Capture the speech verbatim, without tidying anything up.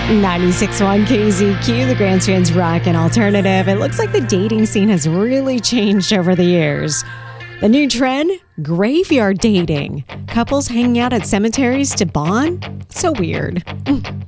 ninety-six point one K Z Q, the Grandstand's rock and alternative. It looks like the dating scene has really changed over the years. The new trend? Graveyard dating. Couples hanging out at cemeteries to bond? So weird.